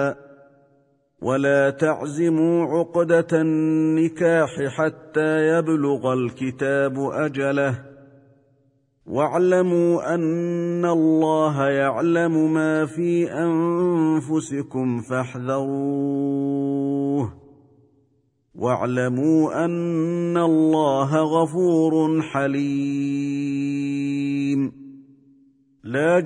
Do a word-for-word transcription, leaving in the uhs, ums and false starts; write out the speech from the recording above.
ولا تعزموا عقدة النكاح حتى يبلغ الكتاب أجله واعلموا أن الله يعلم ما في أنفسكم فاحذروه واعلموا أن الله غفور حليم. لا